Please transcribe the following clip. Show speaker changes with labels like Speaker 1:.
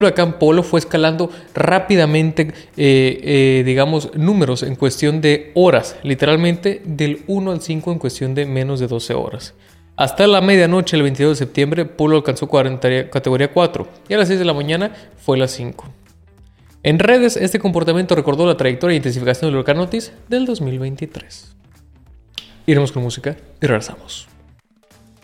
Speaker 1: El huracán Polo fue escalando rápidamente, digamos, números en cuestión de horas, literalmente del 1 al 5 en cuestión de menos de 12 horas. Hasta la medianoche del 22 de septiembre, Polo alcanzó categoría 4 y a las 6 de la mañana fue la 5. En redes, este comportamiento recordó la trayectoria e intensificación del huracán Otis del 2023. Iremos con música y regresamos.